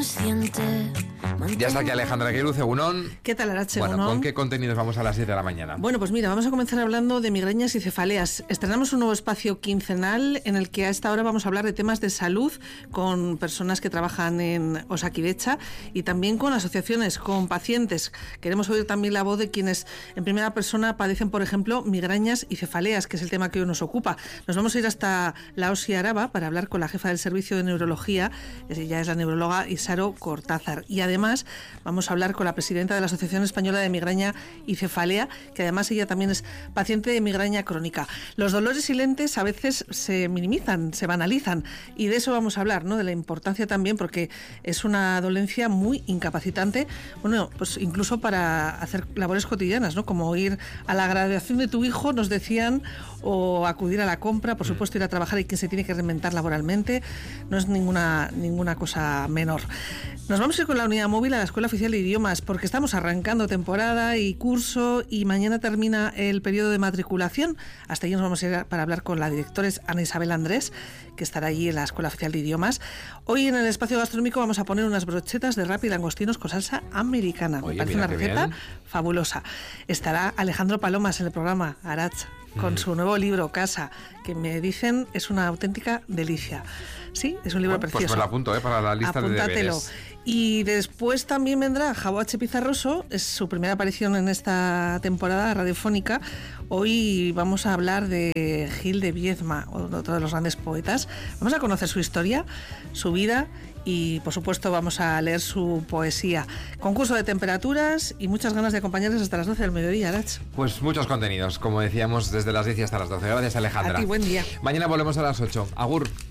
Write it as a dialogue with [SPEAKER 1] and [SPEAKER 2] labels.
[SPEAKER 1] consciente.
[SPEAKER 2] Ya está aquí Alejandra Guiruz, Egunon.
[SPEAKER 3] ¿Qué tal, Arache?
[SPEAKER 2] Bueno, ¿con qué contenidos vamos a las 7 de la mañana?
[SPEAKER 3] Bueno, pues mira, vamos a comenzar hablando de migrañas y cefaleas. Estrenamos un nuevo espacio quincenal en el que a esta hora vamos a hablar de temas de salud con personas que trabajan en Osakidetza y también con asociaciones, con pacientes. Queremos oír también la voz de quienes en primera persona padecen, por ejemplo, migrañas y cefaleas, que es el tema que hoy nos ocupa. Nos vamos a ir hasta la OSI Araba para hablar con la jefa del servicio de neurología, ella es la neuróloga Isaro Cortázar. Y además vamos a hablar con la presidenta de la Asociación Española de Migraña y Cefalea, que además ella también es paciente de migraña crónica. Los dolores silentes a veces se minimizan, se banalizan, y de eso vamos a hablar, ¿no? De la importancia también, porque es una dolencia muy incapacitante, bueno, pues incluso para hacer labores cotidianas, ¿no? Como ir a la graduación de tu hijo, nos decían, o acudir a la compra, por supuesto ir a trabajar y que se tiene que reinventar laboralmente, no es ninguna cosa menor. Nos vamos a ir con la unidad móvil a la Escuela Oficial de Idiomas porque estamos arrancando temporada y curso y mañana termina el periodo de matriculación. Hasta allí nos vamos a ir para hablar con la directora Ana Isabel Andrés, que estará allí en la Escuela Oficial de Idiomas. Hoy en el espacio gastronómico vamos a poner unas brochetas de rap y langostinos con salsa americana. Me parece una receta fabulosa. Estará Alejandro Palomas en el programa, Arach, con su nuevo libro, Casa, que me dicen es una auténtica delicia. Sí, es un libro precioso.
[SPEAKER 2] Pues me lo apunto, para la lista de deberes.
[SPEAKER 3] Y después también vendrá Jabo H. Pizarroso, es su primera aparición en esta temporada radiofónica. Hoy vamos a hablar de Gil de Viedma, otro de los grandes poetas. Vamos a conocer su historia, su vida y, por supuesto, vamos a leer su poesía. Concurso de temperaturas y muchas ganas de acompañarles hasta las 12 del mediodía, Arach.
[SPEAKER 2] Pues muchos contenidos, como decíamos, desde las 10 hasta las 12. Gracias, Alejandra.
[SPEAKER 3] A ti, buen día.
[SPEAKER 2] Mañana volvemos a las 8. Agur.